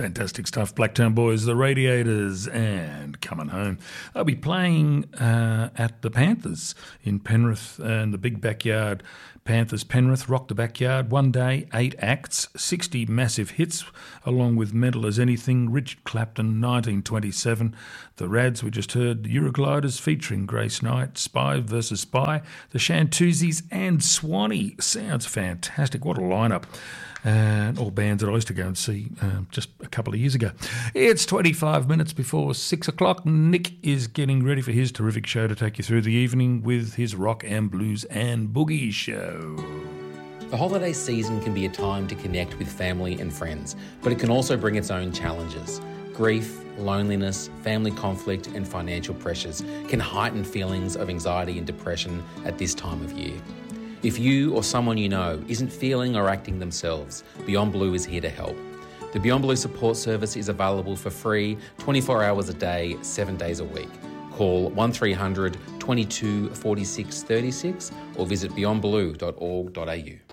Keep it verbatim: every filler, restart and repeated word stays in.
Fantastic stuff. Blacktown Boys, The Radiators, and Coming Home. They'll be playing uh, at the Panthers in Penrith and the big backyard. Panthers Penrith, Rock the Backyard, one day, eight acts, sixty massive hits, along with Mental as Anything, Richard Clapton, nineteen twenty-seven, The Rads, we just heard, Eurogliders featuring Grace Knight, Spy versus Spy, The Shantuzis, and Swanee. Sounds fantastic. What a lineup. And all bands that I used to go and see uh, just a couple of years ago. It's twenty-five minutes before six o'clock. Nick is getting ready for his terrific show to take you through the evening with his rock and blues and boogie show. The holiday season can be a time to connect with family and friends, but it can also bring its own challenges. Grief, loneliness, family conflict, and financial pressures can heighten feelings of anxiety and depression at this time of year. If you or someone you know isn't feeling or acting themselves, Beyond Blue is here to help. The Beyond Blue support service is available for free, twenty-four hours a day, seven days a week. Call one three hundred, twenty-two, forty-six, thirty-six or visit beyond blue dot org dot a u.